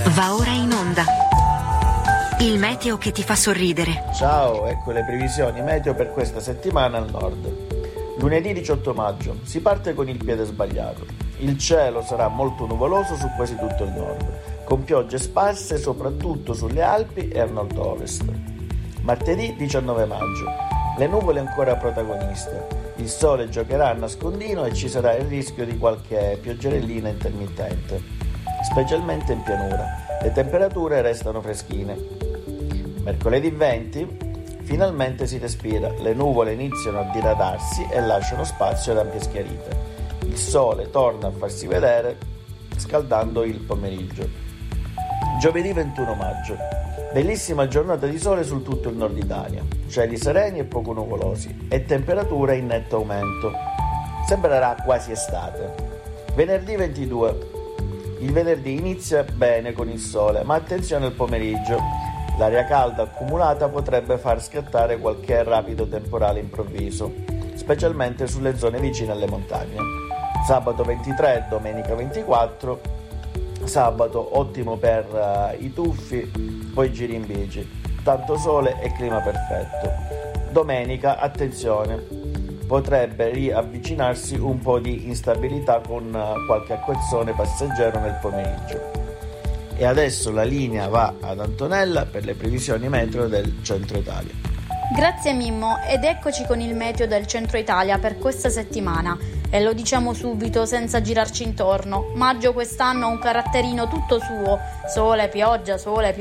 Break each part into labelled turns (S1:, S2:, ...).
S1: Va ora in onda. Il meteo che ti fa sorridere.
S2: Ciao, ecco le previsioni meteo per questa settimana al nord. Lunedì 18 maggio, si parte con il piede sbagliato. Il cielo sarà molto nuvoloso su quasi tutto il nord, con piogge sparse soprattutto sulle Alpi e al nord-ovest. Martedì 19 maggio, le nuvole ancora protagoniste. Il sole giocherà a nascondino e ci sarà il rischio di qualche pioggerellina intermittente, specialmente in pianura. Le temperature restano freschine. Mercoledì 20, finalmente si respira, le nuvole iniziano a diradarsi e lasciano spazio ad ampie schiarite. Il sole torna a farsi vedere, scaldando il pomeriggio. Giovedì 21 maggio, bellissima giornata di sole su tutto il nord Italia, cieli sereni e poco nuvolosi e temperature in netto aumento. Sembrerà quasi estate. Venerdì 22, il venerdì inizia bene con il sole, ma attenzione al pomeriggio. L'aria calda accumulata potrebbe far scattare qualche rapido temporale improvviso, specialmente sulle zone vicine alle montagne. Sabato 23 e domenica 24, sabato ottimo per i tuffi, poi giri in bici, tanto sole e clima perfetto. Domenica, attenzione, potrebbe riavvicinarsi un po' di instabilità con qualche acquazzone passeggero nel pomeriggio. E adesso la linea va ad Antonella per le previsioni meteo del centro Italia.
S3: Grazie Mimmo, ed eccoci con il meteo del centro Italia per questa settimana. E lo diciamo subito senza girarci intorno. Maggio quest'anno ha un caratterino tutto suo. Sole, pioggia,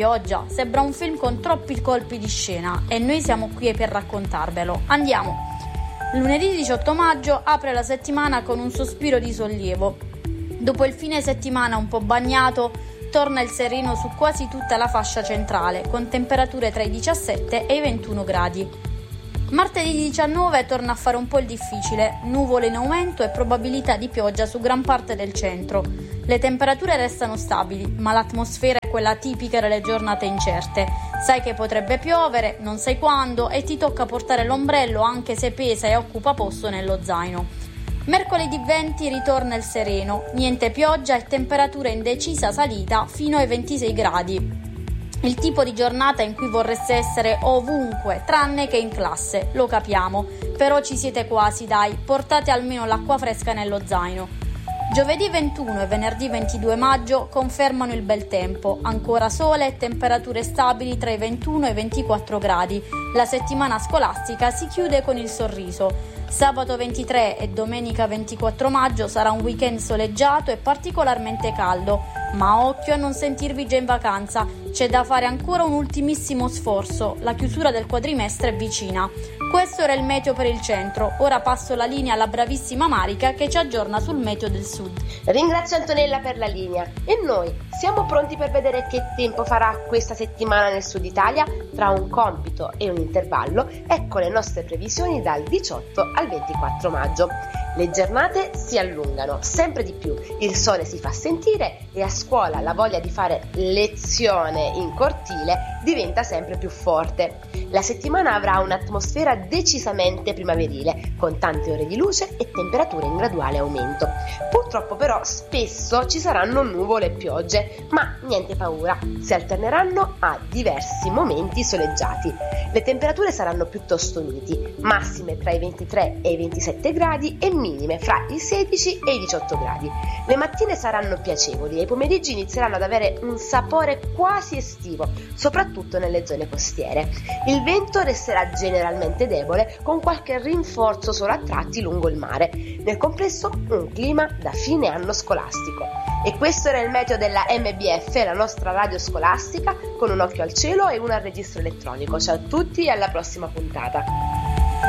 S3: sembra un film con troppi colpi di scena e noi siamo qui per raccontarvelo. Andiamo! Lunedì 18 maggio apre la settimana con un sospiro di sollievo. Dopo il fine settimana un po' bagnato, torna il sereno su quasi tutta la fascia centrale, con temperature tra i 17 e i 21 gradi. Martedì 19 torna a fare un po' il difficile, nuvole in aumento e probabilità di pioggia su gran parte del centro. Le temperature restano stabili, ma l'atmosfera è quella tipica delle giornate incerte. Sai che potrebbe piovere, non sai quando e ti tocca portare l'ombrello anche se pesa e occupa posto nello zaino. Mercoledì 20 ritorna il sereno, niente pioggia e temperatura in decisa salita fino ai 26 gradi. Il tipo di giornata in cui vorreste essere ovunque, tranne che in classe, lo capiamo, però ci siete quasi, dai, portate almeno l'acqua fresca nello zaino. Giovedì 21 e venerdì 22 maggio confermano il bel tempo, ancora sole e temperature stabili tra i 21 e i 24 gradi. La settimana scolastica si chiude con il sorriso. Sabato 23 e domenica 24 maggio sarà un weekend soleggiato e particolarmente caldo, ma occhio a non sentirvi già in vacanza, c'è da fare ancora un ultimissimo sforzo, la chiusura del quadrimestre è vicina. Questo era il meteo per il centro, ora passo la linea alla bravissima Marica che ci aggiorna sul meteo del sud.
S4: Ringrazio Antonella per la linea e noi siamo pronti per vedere che tempo farà questa settimana nel sud Italia. Tra un compito e un intervallo, ecco le nostre previsioni dal 18 al 24 maggio. Le giornate si allungano sempre di più, il sole si fa sentire e a scuola la voglia di fare lezione in cortile diventa sempre più forte. La settimana avrà un'atmosfera decisamente primaverile, con tante ore di luce e temperature in graduale aumento. Purtroppo però spesso ci saranno nuvole e piogge, ma niente paura, si alterneranno a diversi momenti soleggiati. Le temperature saranno piuttosto miti, massime tra i 23 e i 27 gradi e minime fra i 16 e i 18 gradi. Le mattine saranno piacevoli e i pomeriggi inizieranno ad avere un sapore quasi estivo, soprattutto nelle zone costiere. Il vento resterà generalmente debole, con qualche rinforzo solo a tratti lungo il mare. Nel complesso un clima da fine anno scolastico. E questo era il meteo della MBF, la nostra radio scolastica, con un occhio al cielo e uno al registro elettronico. Ciao a tutti e alla prossima puntata.